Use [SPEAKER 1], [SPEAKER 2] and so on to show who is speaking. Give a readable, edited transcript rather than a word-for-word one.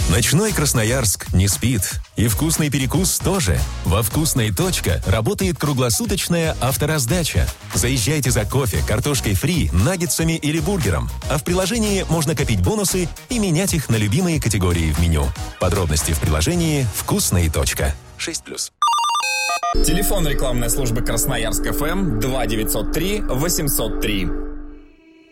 [SPEAKER 1] Ночной Красноярск не спит. И вкусный перекус тоже. Во «Вкусной. Точка» работает круглосуточная автораздача. Заезжайте за кофе, картошкой фри, наггетсами или бургером. А в приложении можно копить бонусы и менять их на любимые категории в меню. Подробности в приложении «Вкусной. Точка». 6+.
[SPEAKER 2] Телефон рекламной службы Красноярск ФМ 2903 803.